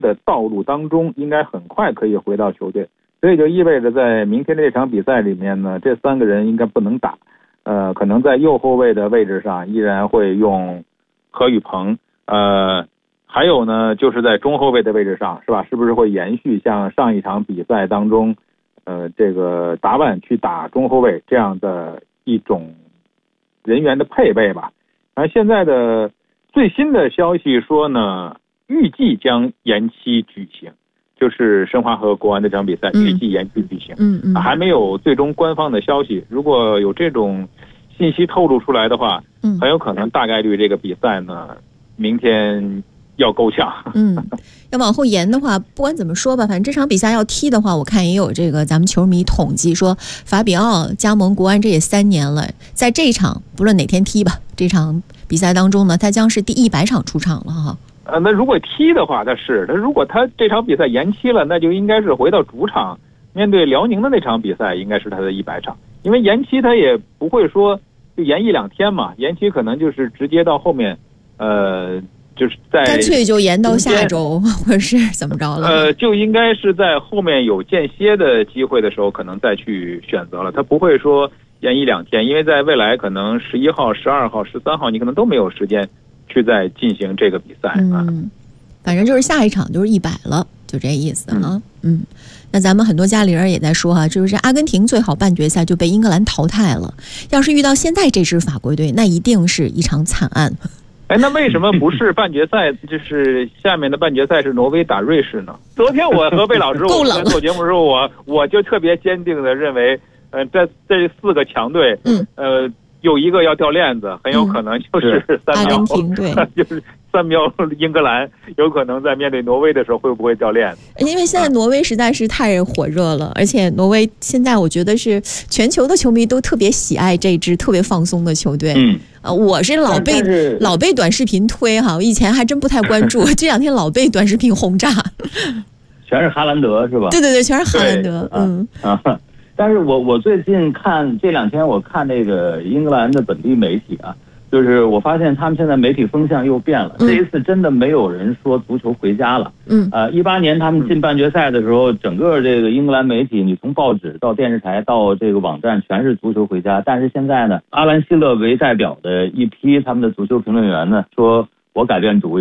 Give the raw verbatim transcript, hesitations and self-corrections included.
的道路当中，应该很快可以回到球队。所以就意味着在明天这场比赛里面呢，这三个人应该不能打，呃，可能在右后卫的位置上依然会用何宇鹏，呃，还有呢就是在中后卫的位置上，是吧？是不是会延续像上一场比赛当中，呃，这个达万去打中后卫这样的一种人员的配备吧？而现在的最新的消息说呢，预计将延期举行。就是申花和国安这场比赛预计延期举行， 嗯嗯， 还没有最终官方的消息。如果有这种信息透露出来的话，嗯，很有可能大概率这个比赛呢，明天要够呛。 嗯，要往后延的话，不管怎么说吧，反正这场比赛要踢的话，我看也有这个咱们球迷统计说，法比奥加盟国安这也三年了，在这一场不论哪天踢吧，这场比赛当中呢，他将是第一百场出场了哈。 呃，那如果踢的话，他是他如果他这场比赛延期了，那就应该是回到主场面对辽宁的那场比赛，应该是他的一百场。因为延期他也不会说就延一两天嘛，延期可能就是直接到后面，呃，就是在干脆就延到下周，或者是怎么着了？ 呃，就应该是在后面有间歇的机会的时候，可能再去选择了。他不会说延一两天，因为在未来可能十一号、十二号、十三号，你可能都没有时间去再进行这个比赛啊。 嗯，反正就是下一场就是一百了，就这意思啊。嗯，嗯那咱们很多家里人也在说哈、啊，就是阿根廷最好半决赛就被英格兰淘汰了。要是遇到现在这支法国队，那一定是一场惨案。 哎，那为什么不是半决赛？就是下面的半决赛是挪威打瑞士呢？昨天我和魏老师我们做节目的时候，我我就特别坚定的认为，呃，这这四个强队，嗯，呃。有一个要掉链子，很有可能就是三秒， 阿根廷队就是三秒英格兰有可能在面对挪威的时候会不会掉链子？ 因为现在挪威实在是太火热了，而且挪威现在我觉得是全球的球迷都特别喜爱这支特别放松的球队。 嗯， 呃，我是老被是老被短视频推哈，我以前还真不太关注，这两天老被短视频轰炸。 全是哈兰德是吧？ 对对对，全是哈兰德。嗯啊。但是我我最近看这两天我看那个英格兰的本地媒体啊，就是我发现他们现在媒体风向又变了。嗯、这一次真的没有人说足球回家了。嗯，呃，一八年他们进半决赛的时候，整个这个英格兰媒体，你从报纸到电视台到这个网站，全是足球回家。但是现在呢，阿兰希勒为代表的一批他们的足球评论员呢，说我改变主意。